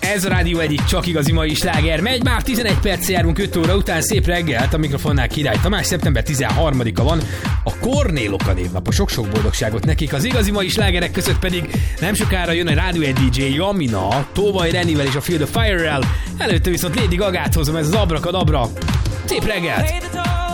Ez a Rádió egyik csak igazi mai sláger. Megy már 11 perc járunk 5 óra után. Szép reggelt, a mikrofonnál Király Tamás. Szeptember 13-a van. A Kornélok a névnapja. Sok-sok boldogságot nekik. Az igazi mai slágerek között pedig nem sokára jön a Rádió egy DJ Jamina, Tóvaj Renivel és a Field of Fire-rel. Előtte viszont Lady Gagát hozom, ez az Abrakadabra. Szép reggelt!